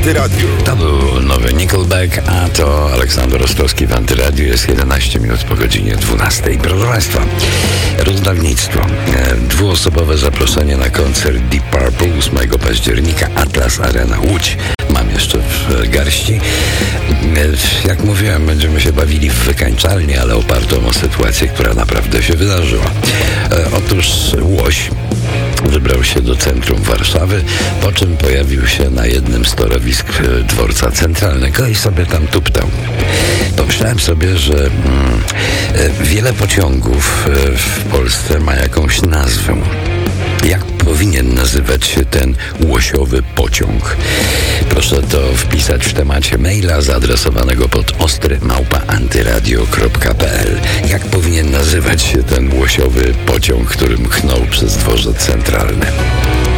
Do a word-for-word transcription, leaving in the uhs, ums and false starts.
Antyradiu. To był nowy Nickelback, a to Aleksander Rostowski w Antyradiu. Jest jedenaście minut po godzinie dwunastej. Proszę Państwa, rozdawnictwo. Dwuosobowe zaproszenie na koncert Deep Purple ósmego października, Atlas Arena Łódź. Mam jeszcze w garści. Jak mówiłem, będziemy się bawili w wykańczalni, ale opartą o sytuację, która naprawdę się wydarzyła. Otóż Łoś wybrał się do centrum Warszawy, po czym pojawił się na jednym z torowisk dworca centralnego i sobie tam tuptał. Pomyślałem sobie, że mm, wiele pociągów w Polsce ma jakąś nazwę. Jak powinien nazywać się ten łosiowy pociąg? Proszę to wpisać w temacie maila zaadresowanego pod ostry małpa antyradio kropka p l. Jak powinien nazywać się ten łosiowy pociąg, który mchnął przez dworzec centralny?